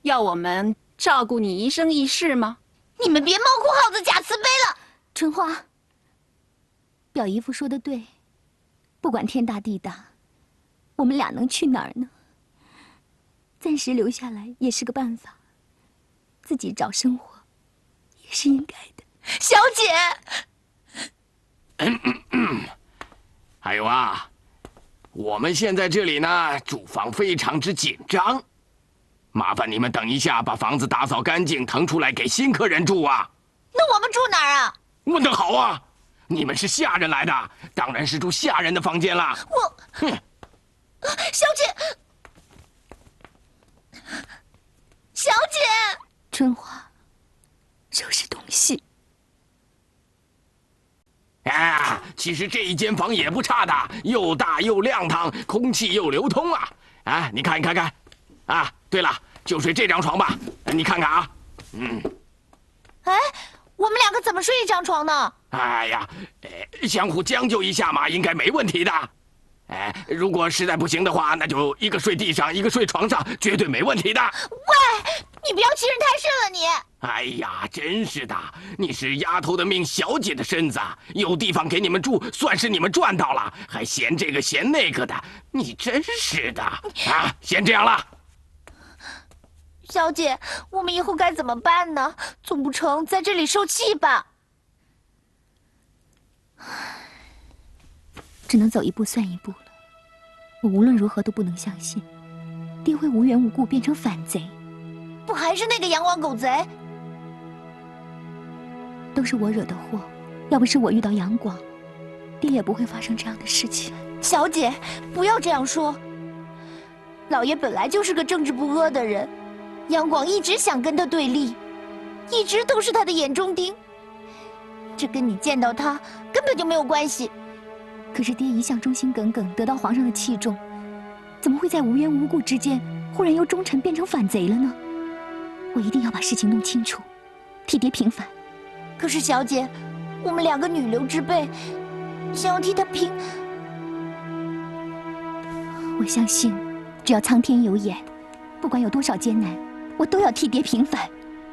要我们照顾你一生一世吗？ 你们别猫哭耗子假慈悲了。 春花，表姨夫说的对，不管天大地大，我们俩能去哪儿呢？暂时留下来也是个办法，自己找生活也是应该的。 小姐， 还有啊，我们现在这里呢，住房非常之紧张，麻烦你们等一下把房子打扫干净，腾出来给新客人住啊。 那我们住哪儿啊？ 问得好啊，你们是下人来的，当然是住下人的房间啦。 哼，小姐，小姐， 春花，收拾东西。 啊，其实这一间房也不差的，又大又亮堂，空气又流通啊！啊，你看，你看看，啊，对了，就睡这张床吧，你看看啊， 哎，我们两个怎么睡一张床呢？ 哎呀，相互将就一下嘛，应该没问题的。哎，如果实在不行的话，那就一个睡地上，一个睡床上，绝对没问题的。 喂，你不要欺人太甚了你！ 哎呀，真是的，你是丫头的命，小姐的身子，有地方给你们住，算是你们赚到了，还嫌这个嫌那个的，你真是的啊！先这样了。 小姐，我们以后该怎么办呢？总不成在这里受气吧？ 只能走一步算一步了。我无论如何都不能相信，爹会无缘无故变成反贼。 不还是那个阳光狗贼？ 都是我惹的祸，要不是我遇到杨广，爹也不会发生这样的事情。 小姐，不要这样说。老爷本来就是个正直不阿的人，杨广一直想跟他对立，一直都是他的眼中钉。这跟你见到他根本就没有关系。 可是爹一向忠心耿耿，得到皇上的器重，怎么会在无缘无故之间忽然由忠臣变成反贼了呢？我一定要把事情弄清楚，替爹平反。 可是小姐，我们两个女流之辈，想要替他平…… 我相信，只要苍天有眼，不管有多少艰难，我都要替爹平反。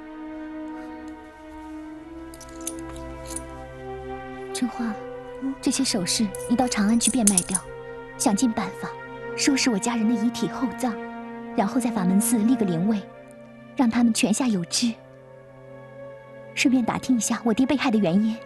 春花，这些首饰你到长安去变卖掉，想尽办法收拾我家人的遗体厚葬，然后在法门寺立个灵位，让他们泉下有知。顺便打听一下我爹被害的原因。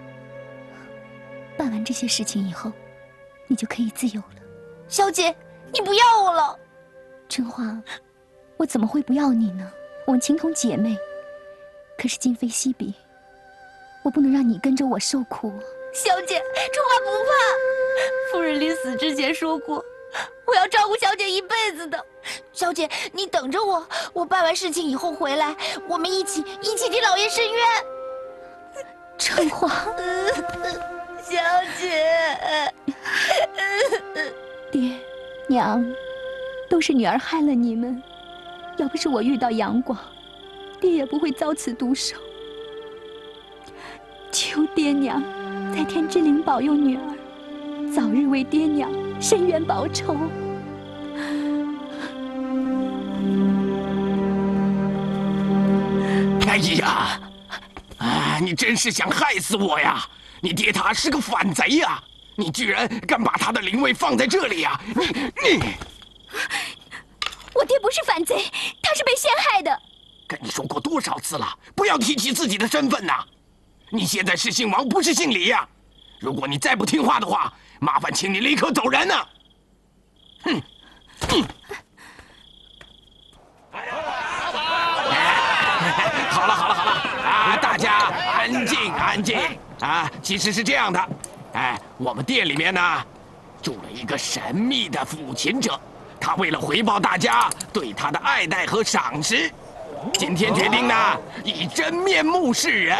办完这些事情以后，你就可以自由了。 小姐，你不要我了。 春花，我怎么会不要你呢？我们情同姐妹。可是今非昔比，我不能让你跟着我受苦。 小姐，春花不怕。夫人临死之前说过，我要照顾小姐一辈子的。小姐，你等着我，我办完事情以后回来，我们一起替老爷伸冤。 春花， 小姐， 爹娘，都是女儿害了你们。要不是我遇到杨广，爹也不会遭此毒手。求爹娘在天之灵保佑女儿，早日为爹娘伸冤报仇。 哎呀，啊，你真是想害死我呀！你爹他是个反贼呀！你居然敢把他的灵位放在这里呀！你， 我爹不是反贼，他是被陷害的。 跟你说过多少次了，不要提起自己的身份呐！你现在是姓王，不是姓李呀！如果你再不听话的话，麻烦请你立刻走人呐！哼！好了啊！大家安静啊！其实是这样的，哎，我们店里面呢，住了一个神秘的抚琴者，他为了回报大家对他的爱戴和赏识，今天决定呢以真面目示人。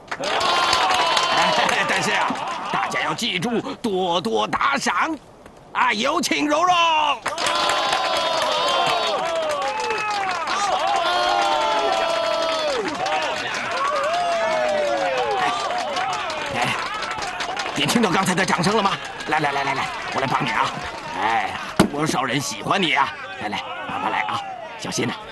但是啊，大家要记住多多打赏啊！有请柔柔。你听到刚才的掌声了吗？来，我来帮你啊！哎，多少人喜欢你啊！来，慢慢来啊，小心呐。